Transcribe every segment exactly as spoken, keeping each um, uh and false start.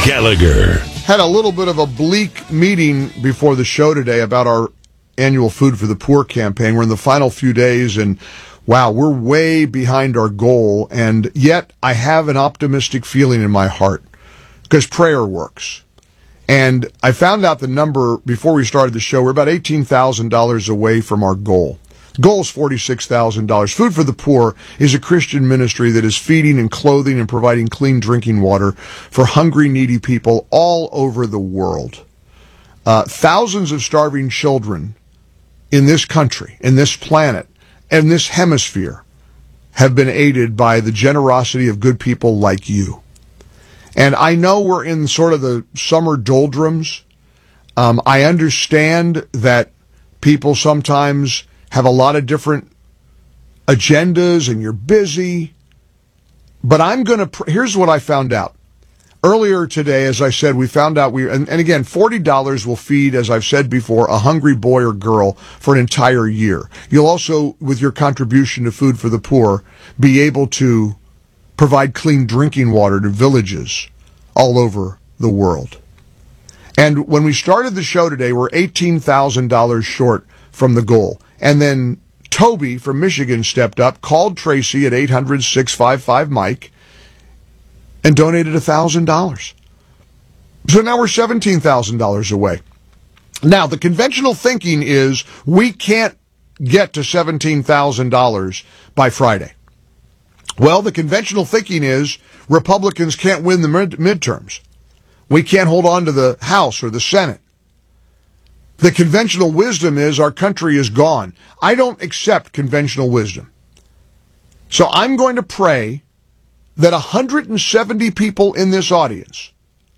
Gallagher. Had a little bit of a bleak meeting before the show today about our annual Food for the Poor campaign. We're in the final few days, and wow, we're way behind our goal, and yet I have an optimistic feeling in my heart because prayer works. And I found out the number before we started the show. We're about eighteen thousand dollars away from our goal. Goal is forty-six thousand dollars. Food for the Poor is a Christian ministry that is feeding and clothing and providing clean drinking water for hungry, needy people all over the world. Uh, thousands of starving children in this country, in this planet, and this hemisphere have been aided by the generosity of good people like you. And I know we're in sort of the summer doldrums. Um, I understand that people sometimes have a lot of different agendas and you're busy. But I'm going to, pr- here's what I found out. Earlier today, as I said, we found out we, and, and again, forty dollars will feed, as I've said before, a hungry boy or girl for an entire year. You'll also, with your contribution to Food for the Poor, be able to provide clean drinking water to villages all over the world. And when we started the show today, we're eighteen thousand dollars short from the goal. And then Toby from Michigan stepped up, called Tracy at eight hundred, six five five, Mike, and donated one thousand dollars. So now we're seventeen thousand dollars away. Now, the conventional thinking is we can't get to seventeen thousand dollars by Friday. Well, the conventional thinking is Republicans can't win the mid- midterms. We can't hold on to the House or the Senate. The conventional wisdom is our country is gone. I don't accept conventional wisdom. So I'm going to pray that one hundred seventy people in this audience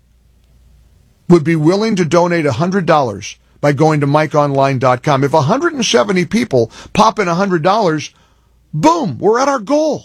would be willing to donate one hundred dollars by going to mike online dot com. If one hundred seventy people pop in one hundred dollars, boom, we're at our goal.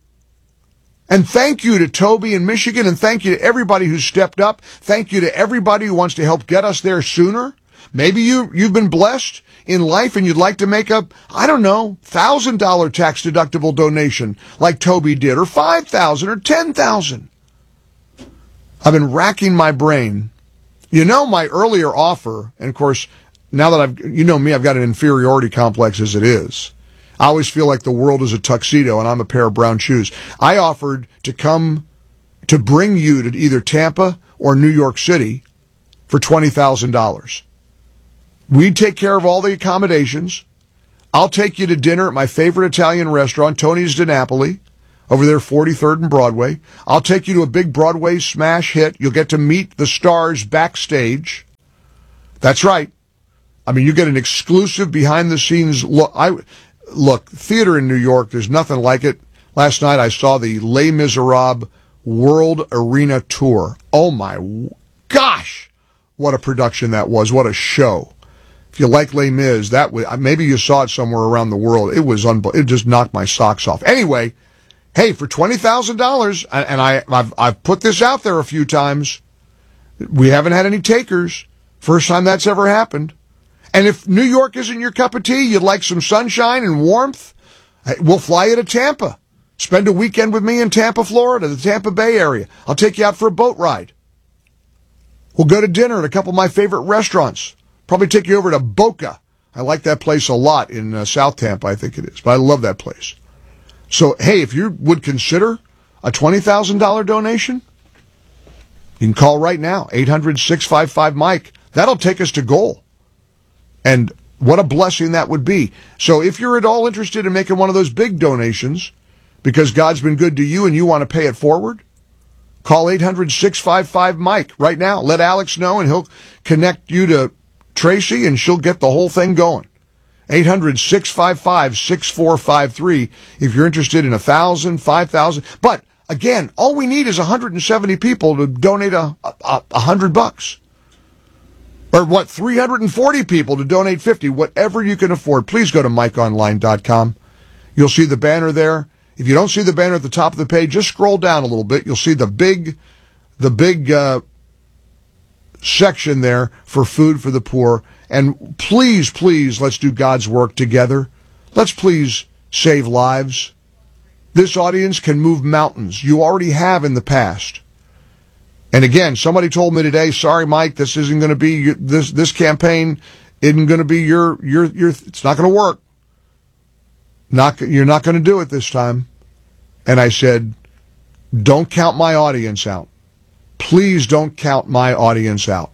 And thank you to Toby in Michigan, and thank you to everybody who's stepped up. Thank you to everybody who wants to help get us there sooner. Maybe you, you've been blessed in life and you'd like to make a, I don't know, one thousand dollars tax-deductible donation like Toby did, or five thousand dollars or ten thousand dollars. I've been racking my brain. You know my earlier offer, and of course, now that I've, you know me, I've got an inferiority complex as it is. I always feel like the world is a tuxedo and I'm a pair of brown shoes. I offered to come to bring you to either Tampa or New York City for twenty thousand dollars. We'd take care of all the accommodations. I'll take you to dinner at my favorite Italian restaurant, Tony's Di Napoli, over there, forty-third and Broadway. I'll take you to a big Broadway smash hit. You'll get to meet the stars backstage. That's right. I mean, you get an exclusive behind-the-scenes look. I, look, theater in New York, there's nothing like it. Last night I saw the Les Miserables World Arena Tour. Oh, my gosh, what a production that was. What a show. If you like Les Mis, that was, maybe you saw it somewhere around the world. It was unbelievable. It just knocked my socks off. Anyway, hey, for twenty thousand dollars, and I, I've, I've put this out there a few times, we haven't had any takers. First time that's ever happened. And if New York isn't your cup of tea, you'd like some sunshine and warmth, we'll fly you to Tampa. Spend a weekend with me in Tampa, Florida, the Tampa Bay area. I'll take you out for a boat ride. We'll go to dinner at a couple of my favorite restaurants. Probably take you over to Boca. I like that place a lot in uh, South Tampa, I think it is. But I love that place. So, hey, if you would consider a twenty thousand dollars donation, you can call right now, eight hundred, six five five, Mike. That'll take us to goal. And what a blessing that would be. So if you're at all interested in making one of those big donations, because God's been good to you and you want to pay it forward, call eight hundred, six five five, Mike right now. Let Alex know, and he'll connect you to Tracy, and she'll get the whole thing going. eight hundred, six five five, six four five three if you're interested in one thousand, five thousand. But, again, all we need is one hundred seventy people to donate a, a, a one hundred bucks. Or, what, three hundred forty people to donate fifty. Whatever you can afford. Please go to mike online dot com. You'll see the banner there. If you don't see the banner at the top of the page, just scroll down a little bit. You'll see the big, the big, uh, section there for Food for the Poor. And please, please, let's do God's work together. Let's please save lives. This audience can move mountains. You already have in the past. And again, somebody told me today, sorry, Mike, this isn't going to be, your, this this campaign isn't going to be your, your, your, it's not going to work. Not, you're not going to do it this time. And I said, don't count my audience out. Please don't count my audience out.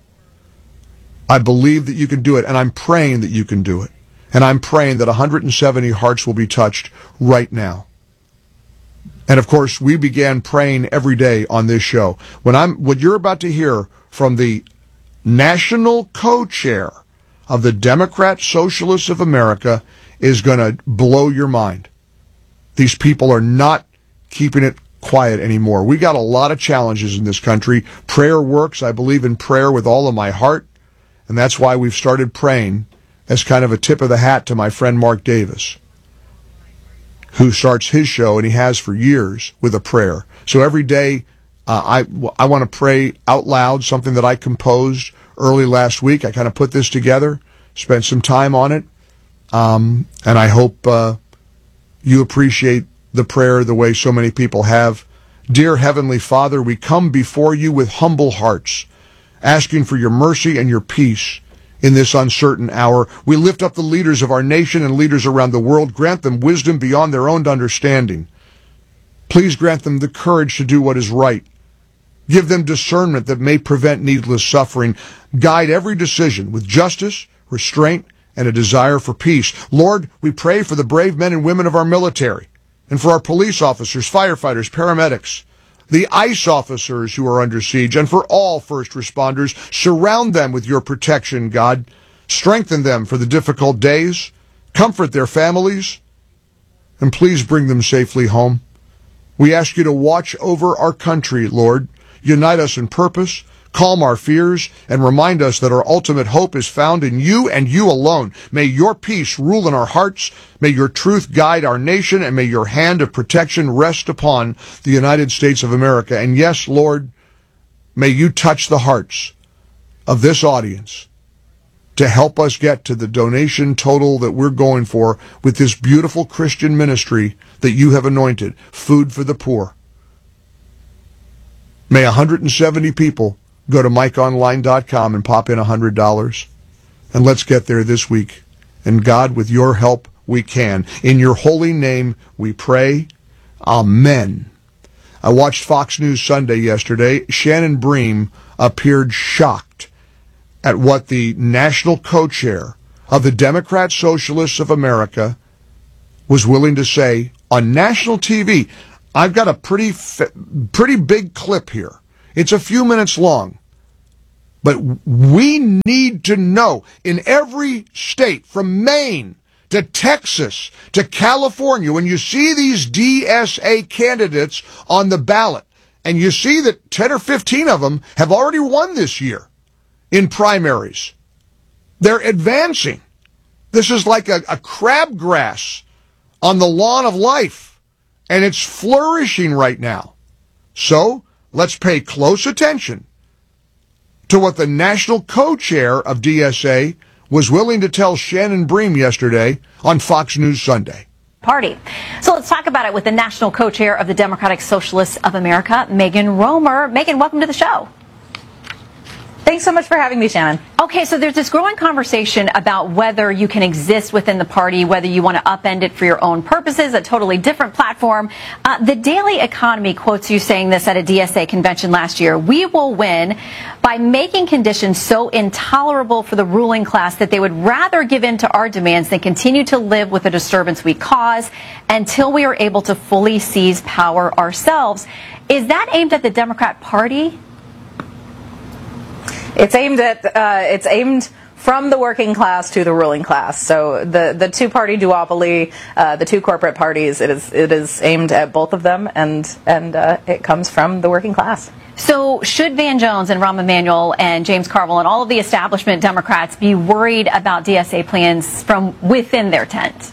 I believe that you can do it, and I'm praying that you can do it. And I'm praying that one hundred seventy hearts will be touched right now. And of course, we began praying every day on this show. When I'm, what you're about to hear from the national co-chair of the Democrat Socialists of America is going to blow your mind. These people are not keeping it quiet anymore. We got a lot of challenges in this country. Prayer works. I believe in prayer with all of my heart. And that's why we've started praying as kind of a tip of the hat to my friend Mark Davis, who starts his show, and he has for years, with a prayer. So every day, uh, I, I want to pray out loud, something that I composed early last week. I kind of put this together, spent some time on it, um, and I hope uh, you appreciate the prayer the way so many people have. Dear Heavenly Father, we come before you with humble hearts, asking for your mercy and your peace in this uncertain hour. We lift up the leaders of our nation and leaders around the world. Grant them wisdom beyond their own understanding. Please grant them the courage to do what is right. Give them discernment that may prevent needless suffering. Guide every decision with justice, restraint, and a desire for peace. Lord, we pray for the brave men and women of our military, and for our police officers, firefighters, paramedics, the ICE officers who are under siege, and for all first responders. Surround them with your protection, God. Strengthen them for the difficult days. Comfort their families. And please bring them safely home. We ask you to watch over our country, Lord. Unite us in purpose. Calm our fears, and remind us that our ultimate hope is found in you and you alone. May your peace rule in our hearts. May your truth guide our nation, and may your hand of protection rest upon the United States of America. And yes, Lord, may you touch the hearts of this audience to help us get to the donation total that we're going for with this beautiful Christian ministry that you have anointed, Food for the Poor. May one hundred seventy people go to mike online dot com and pop in one hundred dollars. And let's get there this week. And God, with your help, we can. In your holy name, we pray. Amen. I watched Fox News Sunday yesterday. Shannon Bream appeared shocked at what the national co-chair of the Democrat Socialists of America was willing to say on national T V. I've got a pretty, pretty big clip here. It's a few minutes long, but we need to know in every state, from Maine to Texas to California, when you see these D S A candidates on the ballot, and you see that ten or fifteen of them have already won this year in primaries, they're advancing. This is like a, a crabgrass on the lawn of life, and it's flourishing right now. So, let's pay close attention to what the national co-chair of D S A was willing to tell Shannon Bream yesterday on Fox News Sunday. Party. So let's talk about it with the national co-chair of the Democratic Socialists of America, Megan Romer. Megan, welcome to the show. Thanks so much for having me, Shannon. Okay, so there's this growing conversation about whether you can exist within the party, whether you want to upend it for your own purposes, a totally different platform. Uh, the Daily Economy quotes you saying this at a D S A convention last year. We will win by making conditions so intolerable for the ruling class that they would rather give in to our demands than continue to live with the disturbance we cause until we are able to fully seize power ourselves. Is that aimed at the Democrat Party? It's aimed at uh, it's aimed from the working class to the ruling class. So the the two party duopoly, uh, the two corporate parties, it is it is aimed at both of them, and and uh, it comes from the working class. So should Van Jones and Rahm Emanuel and James Carville and all of the establishment Democrats be worried about D S A plans from within their tent?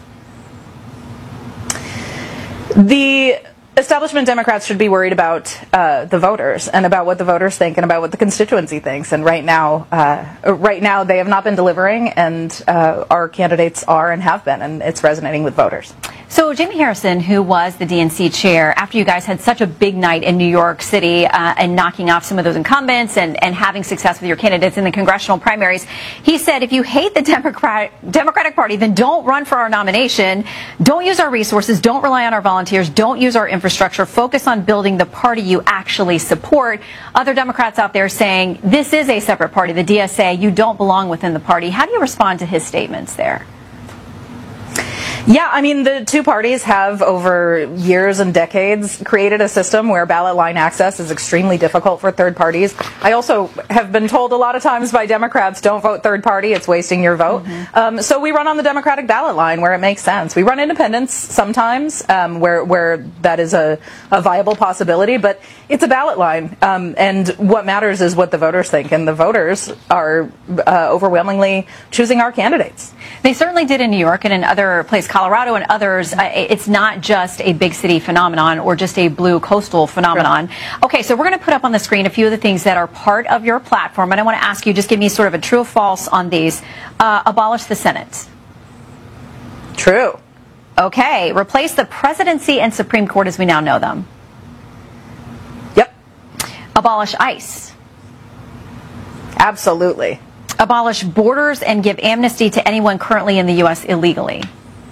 The establishment Democrats should be worried about uh, the voters and about what the voters think and about what the constituency thinks. And right now, uh, right now they have not been delivering, and uh, our candidates are and have been, and it's resonating with voters. So Jamie Harrison, who was the D N C chair, after you guys had such a big night in New York City uh, and knocking off some of those incumbents and, and having success with your candidates in the congressional primaries, he said, if you hate the Democrat, Democratic Party, then don't run for our nomination. Don't use our resources. Don't rely on our volunteers. Don't use our infrastructure. Focus on building the party you actually support. Other Democrats out there saying this is a separate party, the D S A. You don't belong within the party. How do you respond to his statements there? Yeah, I mean, the two parties have, over years and decades, created a system where ballot line access is extremely difficult for third parties. I also have been told a lot of times by Democrats, don't vote third party, it's wasting your vote. Mm-hmm. Um, so we run on the Democratic ballot line where it makes sense. We run independents sometimes um, where where that is a, a viable possibility, but it's a ballot line. Um, and what matters is what the voters think, and the voters are uh, overwhelmingly choosing our candidates. They certainly did in New York and in other places, Colorado and others. Uh, it's not just a big city phenomenon or just a blue coastal phenomenon. Right. Okay, so we're going to put up on the screen a few of the things that are part of your platform, and I want to ask you, just give me sort of a true or false on these. Uh, abolish the Senate. True. Okay, replace the presidency and Supreme Court as we now know them. Yep. Abolish ICE. Absolutely. Abolish borders and give amnesty to anyone currently in the U S illegally.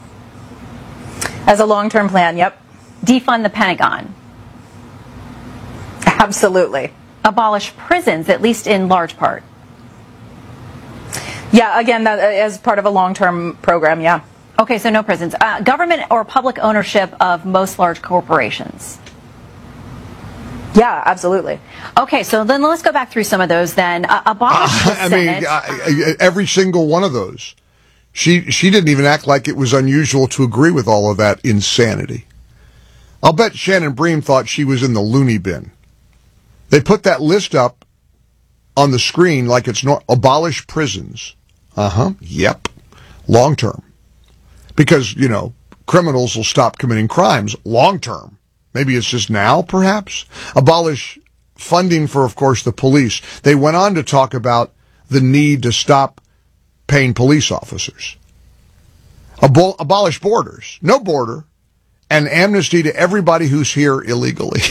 As a long-term plan, yep. Defund the Pentagon. Absolutely. Abolish prisons, at least in large part. Yeah, again, that, as part of a long-term program, yeah. Okay, so no prisons. Uh, government or public ownership of most large corporations. Yeah, absolutely. Okay, so then let's go back through some of those then. Uh, abolish uh, the I Senate. mean, I, I, every single one of those. She she didn't even act like it was unusual to agree with all of that insanity. I'll bet Shannon Bream thought she was in the loony bin. They put that list up on the screen like it's not abolish prisons. Uh-huh. Yep. Long term. Because, you know, criminals will stop committing crimes long term. Maybe it's just now, perhaps. Abolish funding for, of course, the police. They went on to talk about the need to stop paying police officers. Abol- abolish borders. No border. And amnesty to everybody who's here illegally.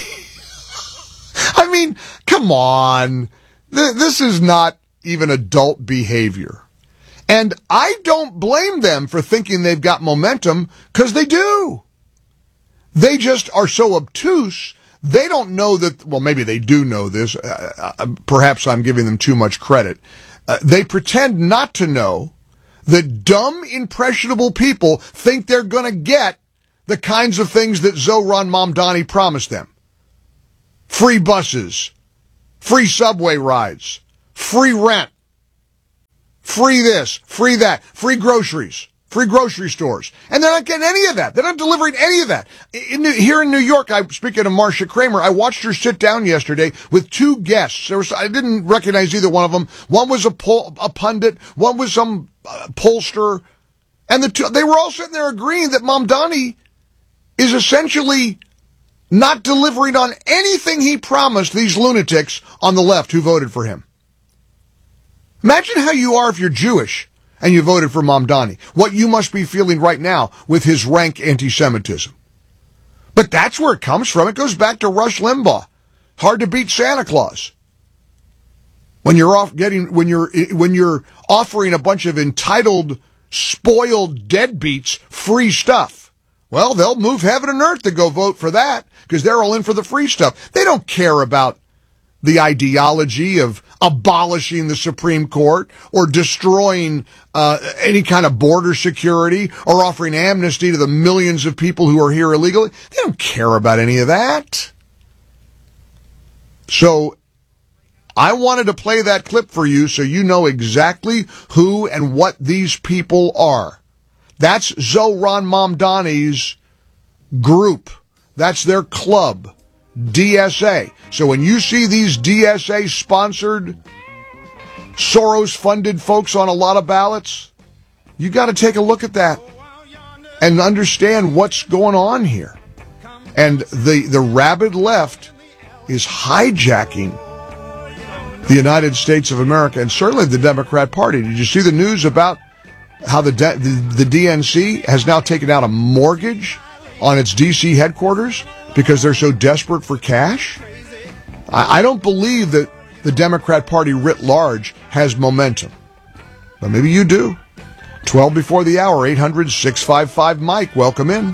I mean, come on. Th- this is not even adult behavior. And I don't blame them for thinking they've got momentum, because they do. They just are so obtuse, they don't know that, well, maybe they do know this. Uh, uh, perhaps I'm giving them too much credit. Uh, they pretend not to know that dumb, impressionable people think they're going to get the kinds of things that Zohran Mamdani promised them. Free buses, free subway rides, free rent, free this, free that, free groceries. Free grocery stores. And they're not getting any of that. They're not delivering any of that. In, here in New York, I, speaking of Marcia Kramer, I watched her sit down yesterday with two guests. There was, I didn't recognize either one of them. One was a, poll, a pundit. One was some uh, pollster. And the two, they were all sitting there agreeing that Mamdani is essentially not delivering on anything he promised these lunatics on the left who voted for him. Imagine how you are if you're Jewish and you voted for Mamdani. What you must be feeling right now with his rank anti-Semitism. But that's where it comes from. It goes back to Rush Limbaugh. Hard to beat Santa Claus. When you're off getting, when you're, when you're offering a bunch of entitled, spoiled deadbeats free stuff. Well, they'll move heaven and earth to go vote for that because they're all in for the free stuff. They don't care about the ideology of abolishing the Supreme Court or destroying uh, any kind of border security or offering amnesty to the millions of people who are here illegally. They don't care about any of that. So I wanted to play that clip for you so you know exactly who and what these people are. That's Zohran Mamdani's group. That's their club. D S A. So when you see these D S A-sponsored, Soros-funded folks on a lot of ballots, you got to take a look at that and understand what's going on here. And the, the rabid left is hijacking the United States of America and certainly the Democrat Party. Did you see the news about how the, de- the the D N C has now taken out a mortgage on its D C headquarters because they're so desperate for cash? I, I don't believe that the Democrat Party writ large has momentum. But maybe you do. twelve before the hour, eight hundred, six five five, Mike. Welcome in.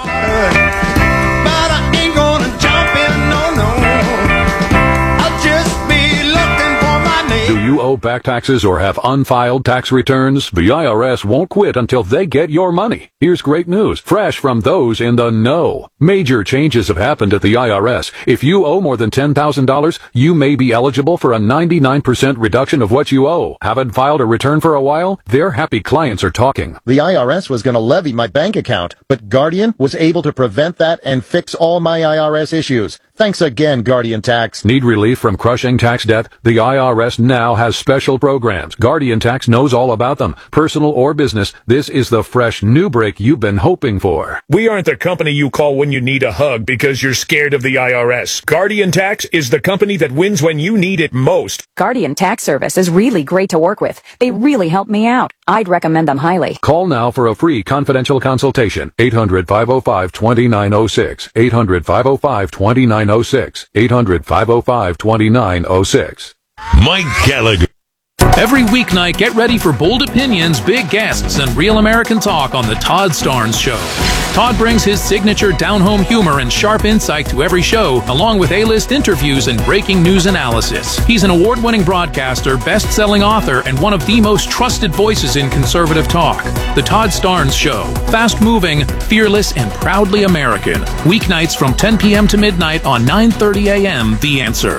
Do you owe back taxes or have unfiled tax returns? The I R S won't quit until they get your money. Here's great news, fresh from those in the know. Major changes have happened at the I R S. If you owe more than ten thousand dollars, you may be eligible for a ninety-nine percent reduction of what you owe. Haven't filed a return for a while? Their happy clients are talking. The I R S was going to levy my bank account, but Guardian was able to prevent that and fix all my I R S issues. Thanks again, Guardian Tax. Need relief from crushing tax debt? The I R S now has special programs. Guardian Tax knows all about them. Personal or business, this is the fresh new break you've been hoping for. We aren't the company you call when you need a hug because you're scared of the I R S. Guardian Tax is the company that wins when you need it most. Guardian Tax Service is really great to work with. They really help me out. I'd recommend them highly. Call now for a free confidential consultation. eight hundred, five oh five, two nine oh six. eight hundred, five oh five, two nine oh six. eight hundred, five oh five, two nine oh six. Mike Gallagher. Every weeknight, get ready for bold opinions, big guests, and real American talk on The Todd Starnes Show. Todd brings his signature down-home humor and sharp insight to every show, along with A-list interviews and breaking news analysis. He's an award-winning broadcaster, best-selling author, and one of the most trusted voices in conservative talk. The Todd Starnes Show. Fast-moving, fearless, and proudly American. Weeknights from ten p.m. to midnight on nine thirty a.m. The Answer.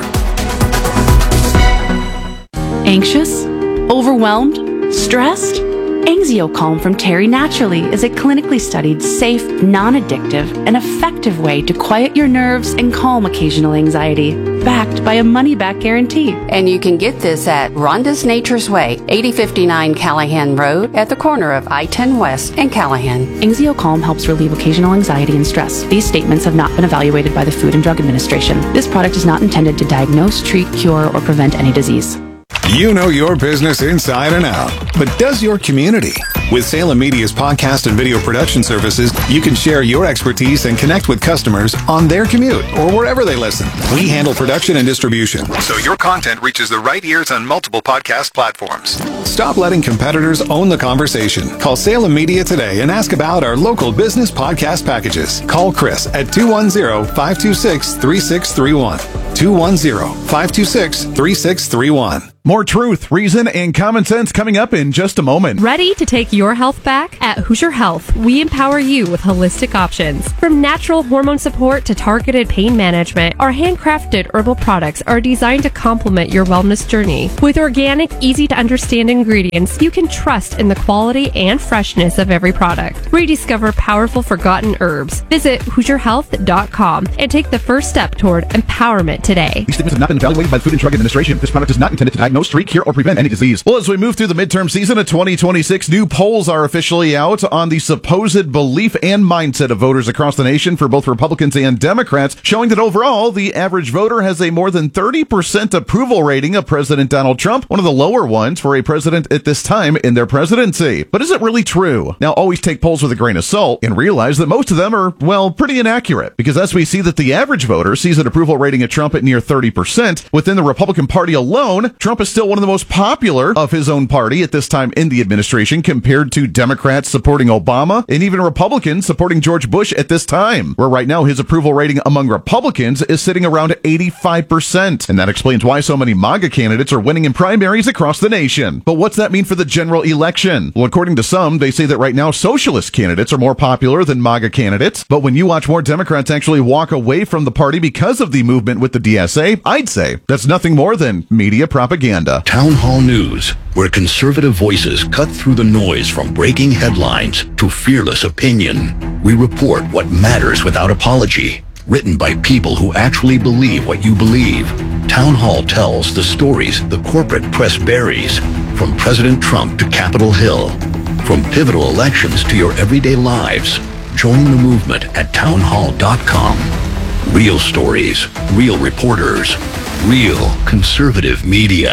Anxious? Overwhelmed? Stressed? Anxiocalm from Terry Naturally is a clinically studied, safe, non-addictive, and effective way to quiet your nerves and calm occasional anxiety, backed by a money-back guarantee. And you can get this at Rhonda's Nature's Way, eighty fifty-nine Callahan Road, at the corner of I ten West and Callahan. Anxiocalm helps relieve occasional anxiety and stress. These statements have not been evaluated by the Food and Drug Administration. This product is not intended to diagnose, treat, cure, or prevent any disease. You know your business inside and out, but does your community? With Salem Media's podcast and video production services, you can share your expertise and connect with customers on their commute or wherever they listen. We handle production and distribution, so your content reaches the right ears on multiple podcast platforms. Stop letting competitors own the conversation. Call Salem Media today and ask about our local business podcast packages. Call Chris at two one zero, five two six, three six three one. two one zero, five two six, three six three one. More truth, reason, and common sense coming up in just a moment. Ready to take your health back? At Hoosier Health, we empower you with holistic options. From natural hormone support to targeted pain management, our handcrafted herbal products are designed to complement your wellness journey. With organic, easy-to-understand ingredients, you can trust in the quality and freshness of every product. Rediscover powerful forgotten herbs. Visit Hoosier Health dot com and take the first step toward empowerment today. These statements have not been evaluated by the Food and Drug Administration. This product is not intended to diagnose, treat, cure, or prevent any disease. Well, as we move through the midterm season of twenty twenty-six, new polls are officially out on the supposed belief and mindset of voters across the nation for both Republicans and Democrats, showing that overall, the average voter has a more than thirty percent approval rating of President Donald Trump, one of the lower ones for a president at this time in their presidency. But is it really true? Now, always take polls with a grain of salt and realize that most of them are, well, pretty inaccurate, because as we see that the average voter sees an approval rating of Trump at near thirty percent, within the Republican Party alone, Trump is still one of the most popular of his own party at this time in the administration compared to Democrats supporting Obama and even Republicans supporting George Bush at this time, where right now his approval rating among Republicans is sitting around eighty-five percent. And that explains why so many MAGA candidates are winning in primaries across the nation. But what's that mean for the general election? Well, according to some, they say that right now socialist candidates are more popular than MAGA candidates. But when you watch more Democrats actually walk away from the party because of the movement with the D S A, I'd say that's nothing more than media propaganda. Town Hall News, where conservative voices cut through the noise from breaking headlines to fearless opinion. We report what matters without apology. Written by people who actually believe what you believe. Town Hall tells the stories the corporate press buries, from President Trump to Capitol Hill, from pivotal elections to your everyday lives. Join the movement at town hall dot com. Real stories, real reporters, real conservative media.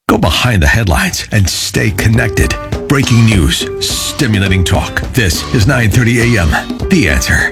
Go behind the headlines and stay connected. Breaking news, stimulating talk. This is nine thirty a.m. The Answer.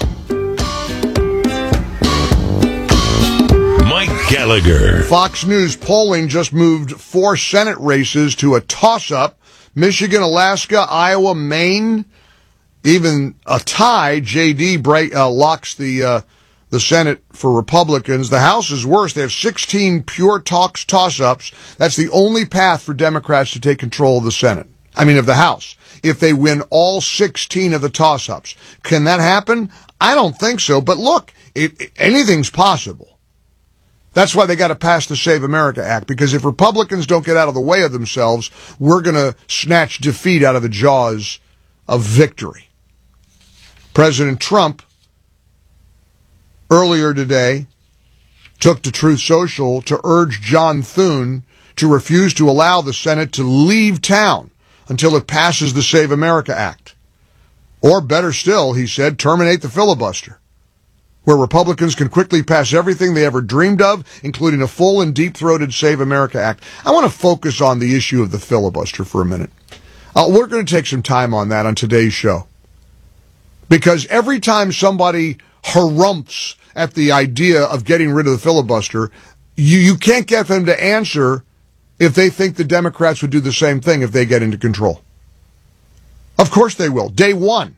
Mike Gallagher. Fox News polling just moved four Senate races to a toss-up. Michigan, Alaska, Iowa, Maine, even a tie. J D break, uh, locks the uh, the Senate for Republicans. The House is worse. They have sixteen pure talks toss-ups. That's the only path for Democrats to take control of the Senate. I mean, of the House. If they win all sixteen of the toss-ups. Can that happen? I don't think so. But look, it, it, anything's possible. That's why they got to pass the Save America Act, because if Republicans don't get out of the way of themselves, we're going to snatch defeat out of the jaws of victory. President Trump, earlier today, took to Truth Social to urge John Thune to refuse to allow the Senate to leave town until it passes the Save America Act. Or better still, he said, terminate the filibuster, where Republicans can quickly pass everything they ever dreamed of, including a full and deep-throated Save America Act. I want to focus on the issue of the filibuster for a minute. Uh, we're going to take some time on that on today's show. Because every time somebody harumphs at the idea of getting rid of the filibuster, you, you can't get them to answer if they think the Democrats would do the same thing if they get into control. Of course they will. Day one.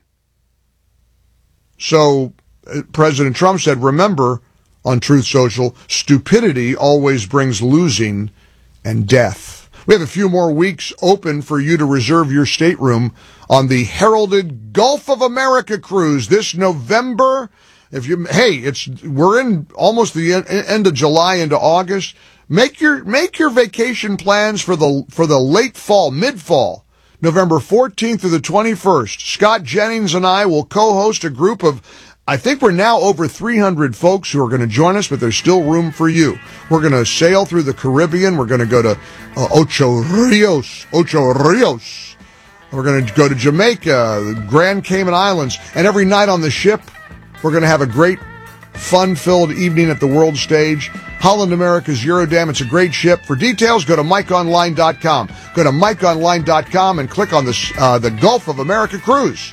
So uh, President Trump said, remember, on Truth Social, stupidity always brings losing and death. We have a few more weeks open for you to reserve your stateroom on the heralded Gulf of America cruise this November. If you, hey, it's, we're in almost the end of July into August. Make your, make your vacation plans for the, for the late fall, mid-fall, November fourteenth through the twenty-first. Scott Jennings and I will co-host a group of, I think we're now over three hundred folks who are going to join us, but there's still room for you. We're going to sail through the Caribbean. We're going to go to uh, Ocho Rios, Ocho Rios. We're going to go to Jamaica, the Grand Cayman Islands, and every night on the ship, we're going to have a great, fun-filled evening at the world stage. Holland America's Eurodam. It's a great ship. For details, go to Mike Online dot com. Go to Mike Online dot com and click on the, uh, the Gulf of America cruise.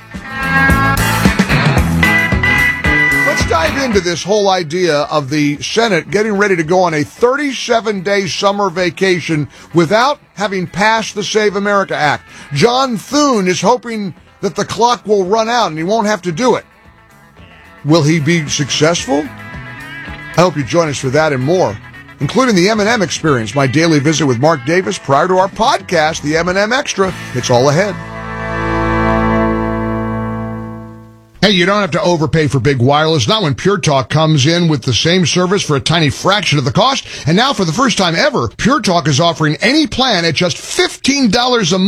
Let's dive into this whole idea of the Senate getting ready to go on a thirty-seven day summer vacation without having passed the Save America Act. John Thune is hoping that the clock will run out and he won't have to do it. Will he be successful? I hope you join us for that and more, including the M and M Experience, my daily visit with Mark Davis prior to our podcast, the M and M Extra. It's all ahead. Hey, you don't have to overpay for big wireless, not when Pure Talk comes in with the same service for a tiny fraction of the cost. And now, for the first time ever, Pure Talk is offering any plan at just fifteen dollars a month.